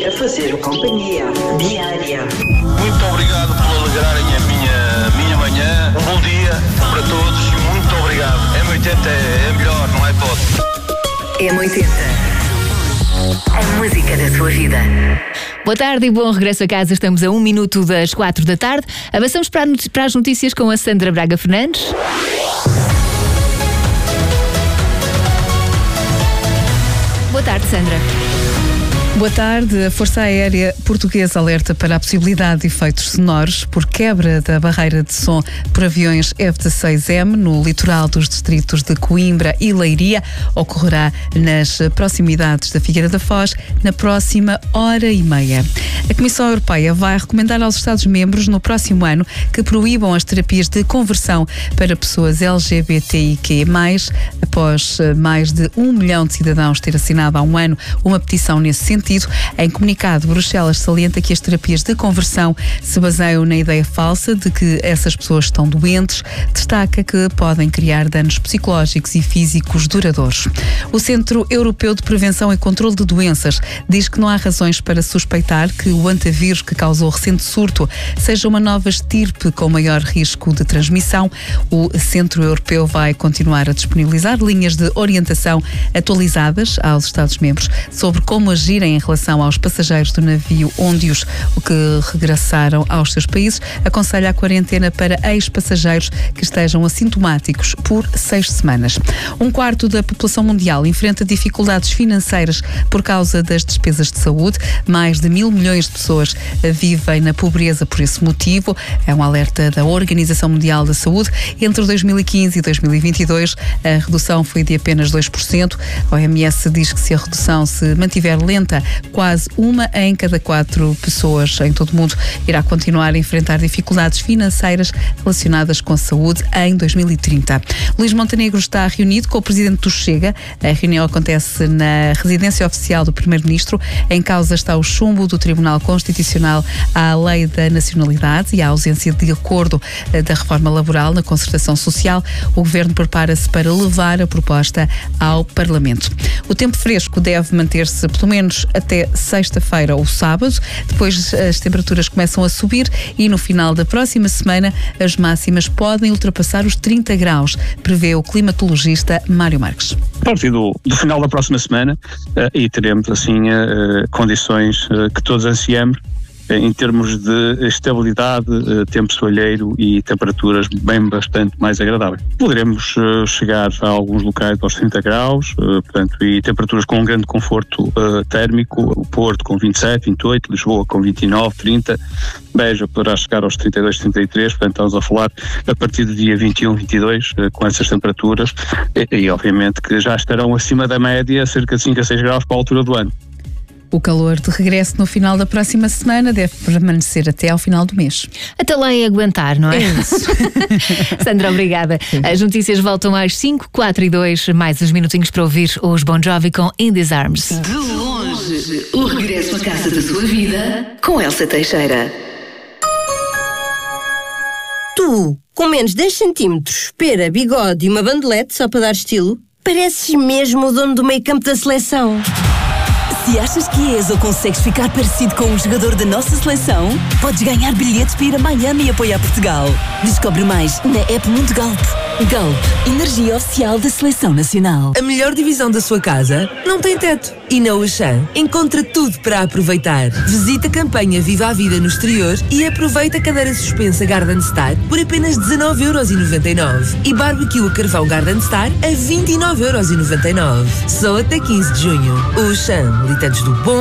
a fazer companhia diária. Muito obrigado por alegrarem a minha manhã. Um bom dia para todos e muito obrigado. M80 é melhor, não é hipótese. M80. A música da sua vida. Boa tarde e bom regresso a casa. Estamos a 1 minuto das 4 da tarde. Avançamos para as notícias com a Sandra Braga Fernandes. Boa tarde, Sandra. Boa tarde. A Força Aérea Portuguesa alerta para a possibilidade de efeitos sonoros por quebra da barreira de som por aviões F-16M no litoral dos distritos de Coimbra e Leiria. Ocorrerá nas proximidades da Figueira da Foz na próxima hora e meia. A Comissão Europeia vai recomendar aos Estados-membros no próximo ano que proíbam as terapias de conversão para pessoas LGBTIQ+, após mais de 1 milhão de cidadãos ter assinado há um ano uma petição nesse sentido. Em comunicado, Bruxelas salienta que as terapias de conversão se baseiam na ideia falsa de que essas pessoas estão doentes. Destaca que podem criar danos psicológicos e físicos duradouros. O Centro Europeu de Prevenção e Controlo de Doenças diz que não há razões para suspeitar que o antavírus que causou o recente surto seja uma nova estirpe com maior risco de transmissão. O Centro Europeu vai continuar a disponibilizar linhas de orientação atualizadas aos Estados-membros sobre como agirem em relação aos passageiros do navio Ondius, o que regressaram aos seus países. Aconselha a quarentena para ex-passageiros que estejam assintomáticos por 6 semanas. 1/4 da população mundial enfrenta dificuldades financeiras por causa das despesas de saúde. Mais de 1.000 milhões de pessoas vivem na pobreza por esse motivo. É um alerta da Organização Mundial da Saúde. Entre 2015 e 2022, a redução foi de apenas 2%. A OMS diz que se a redução se mantiver lenta, quase 1 em cada 4 pessoas em todo o mundo irá continuar a enfrentar dificuldades financeiras relacionadas com a saúde em 2030. Luís Montenegro está reunido com o presidente do Chega. A reunião acontece na residência oficial do primeiro-ministro. Em causa está o chumbo do Tribunal Constitucional à Lei da Nacionalidade e a ausência de acordo da reforma laboral na concertação social. O governo prepara-se para levar a proposta ao Parlamento. O tempo fresco deve manter-se pelo menos até sexta-feira ou sábado. Depois as temperaturas começam a subir e no final da próxima semana as máximas podem ultrapassar os 30 graus, prevê o climatologista Mário Marques. A partir do final da próxima semana e teremos assim condições que todos ansiamos em termos de estabilidade, tempo soalheiro e temperaturas bastante mais agradáveis. Poderemos chegar a alguns locais aos 30 graus, portanto, e temperaturas com um grande conforto térmico. O Porto com 27, 28, Lisboa com 29, 30, Beja poderá chegar aos 32, 33, portanto estamos a falar a partir do dia 21, 22, com essas temperaturas e obviamente que já estarão acima da média, cerca de 5 a 6 graus para a altura do ano. O calor de regresso no final da próxima semana deve permanecer até ao final do mês. Até lá é aguentar, não é? É isso. Sandra, obrigada. As notícias voltam às 5, 4 e 2. Mais uns minutinhos para ouvir os Bon Jovi com In These Arms. De longe, o regresso à casa da sua vida com Elsa Teixeira. Tu, com menos 10 centímetros, pera, bigode e uma bandelete só para dar estilo, pareces mesmo o dono do meio campo da seleção. Se achas que és ou consegues ficar parecido com um jogador da nossa seleção, podes ganhar bilhetes para ir a Miami e apoiar Portugal. Descobre mais na app Mundo Galp. Galp, energia oficial da Seleção Nacional. A melhor divisão da sua casa não tem teto. E na Auchan encontra tudo para aproveitar. Visita a campanha Viva a Vida no exterior e aproveita a cadeira suspensa Garden Star por apenas 19,99€ e barbecue a carvão Garden Star a 29,99€. Só até 15 de junho. Auchan, militantes do bom